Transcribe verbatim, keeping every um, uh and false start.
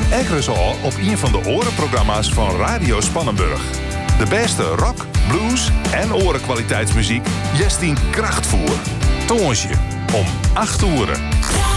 Ekkeres al op een van de orenprogramma's van Radio Spannenburg. De beste rock, blues en orenkwaliteitsmuziek jest in Krachtvoer. Tongersje om acht uur.